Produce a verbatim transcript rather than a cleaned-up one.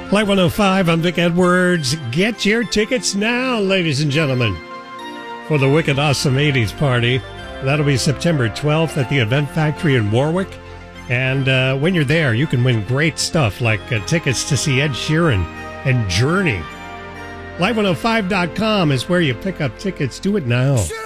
Live one oh five, I'm Vic Edwards. Get your tickets now, ladies and gentlemen, for the Wicked Awesome eighties party. That'll be September twelfth at the Event Factory in Warwick. And uh, when you're there, you can win great stuff like uh, tickets to see Ed Sheeran and Journey. live one oh five dot com is where you pick up tickets. Do it now.